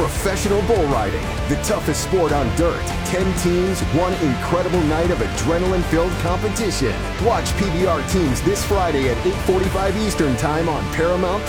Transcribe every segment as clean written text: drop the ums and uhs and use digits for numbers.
Professional bull riding, the toughest sport on dirt. 10 teams, one incredible night of adrenaline-filled competition. Watch PBR teams this Friday at 8:45 Eastern Time on Paramount+.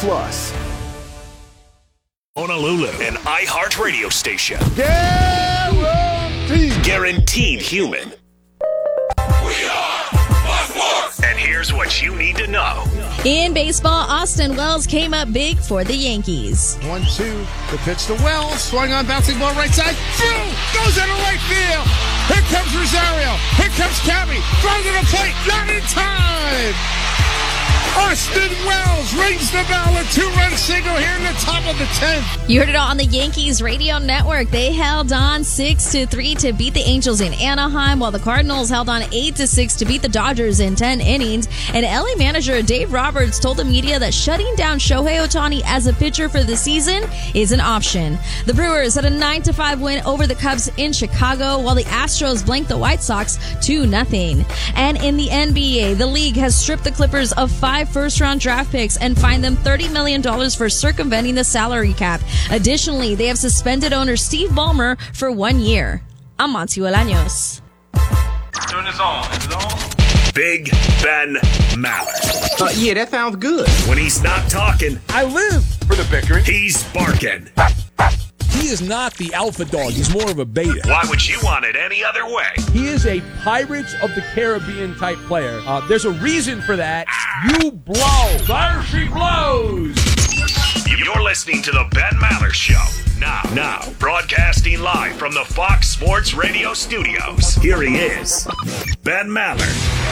Honolulu, an iHeart radio station. Guaranteed. Guaranteed human. We are Fox Sports. And here's what you need to know. In baseball, Austin Wells came up big for the Yankees. 1-2, the pitch to Wells, swung on, bouncing ball right side, through, goes into right field. Here comes Rosario, here comes Cabby, throws to the plate, not in time. Austin Wells rings the bell, a two-run single here in the top of the 10th. You heard it all on the Yankees radio network. They held on 6-3 to beat the Angels in Anaheim, while the Cardinals held on 8-6 to beat the Dodgers in 10 innings. And LA manager Dave Roberts told the media that shutting down Shohei Ohtani as a pitcher for the season is an option. The Brewers had a 9-5 win over the Cubs in Chicago, while the Astros blanked the White Sox 2-0. And in the NBA, the league has stripped the Clippers of 5 first-round draft picks and fined them $30 million for circumventing the salary cap. Additionally, they have suspended owner Steve Ballmer for 1 year. I'm Monty Bolaños. Turn this on. Is it on? Big Ben Maller. Yeah, that sounds good. When he's not talking, I live for the bickering. he's barking. He is not the alpha dog. He's more of a beta. Why would you want it any other way? He is a Pirates of the Caribbean type player. There's a reason for that. You blow. There she blows. You're listening to the Ben Maller Show. Now, broadcasting live from the Fox Sports Radio studios. Here he is, Ben Maller.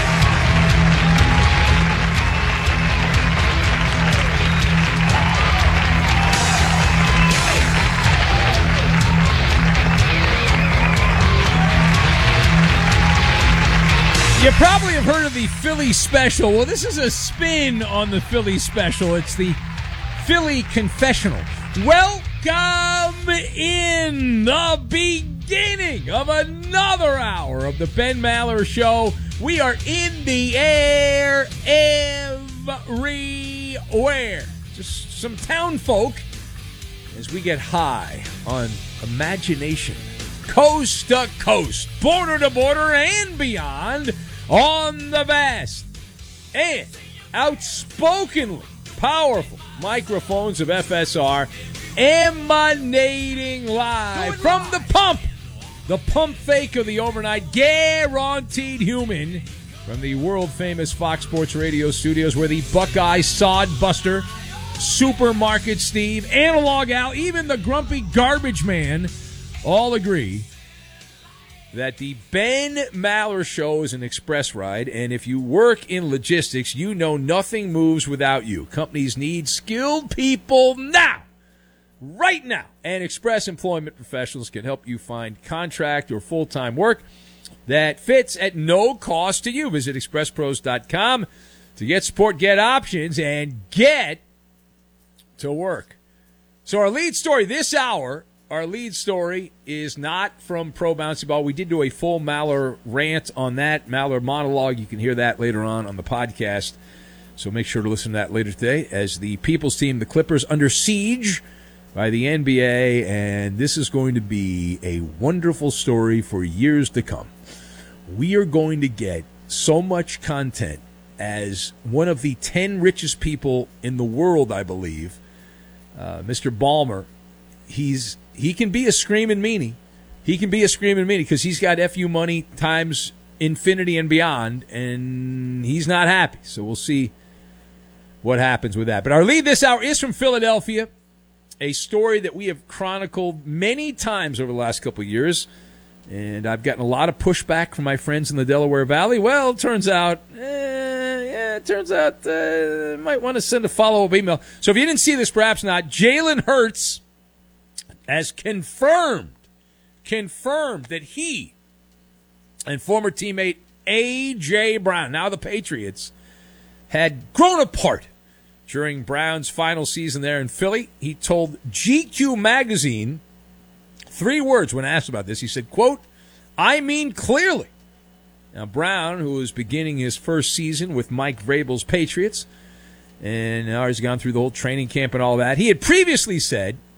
You probably have heard of the Philly Special. Well, this is a spin on the Philly Special. It's the Philly Confessional. Welcome in the beginning of another hour of the Ben Maller Show. We are in the air everywhere. Just some town folk as we get high on imagination. Coast to coast, border to border, and beyond on the vast and outspokenly powerful microphones of FSR, emanating live from the pump fake of the overnight, guaranteed human, from the world-famous Fox Sports Radio studios, where the Buckeye Sod Buster, Supermarket Steve, Analog Al, even the grumpy garbage man all agree that the Ben Maller Show is an express ride, and if you work in logistics, you know nothing moves without you. Companies need skilled people now, right now, and Express Employment Professionals can help you find contract or full-time work that fits at no cost to you. Visit expresspros.com to get support, get options, and get to work. So our lead story this hour, is not from Pro Bouncy Ball. We did do a full Maller rant on that, Maller monologue. You can hear that later on the podcast. So make sure to listen to that later today as the People's Team, the Clippers, under siege by the NBA. And this is going to be a wonderful story for years to come. We are going to get so much content as one of the 10 richest people in the world, I believe, Mr. Ballmer. He can be a screaming meanie. Because he's got FU money times infinity and beyond, and he's not happy. So we'll see what happens with that. But our lead this hour is from Philadelphia, a story that we have chronicled many times over the last couple of years, and I've gotten a lot of pushback from my friends in the Delaware Valley. Well, it turns out, might want to send a follow-up email. So if you didn't see this, perhaps not, Jalen Hurts has confirmed that he and former teammate A.J. Brown, now the Patriots, had grown apart during Brown's final season there in Philly. He told GQ magazine 3 words when asked about this. He said, quote, "I mean clearly." Now, Brown, who was beginning his first season with Mike Vrabel's Patriots, and now he's gone through the whole training camp and all that, he had previously said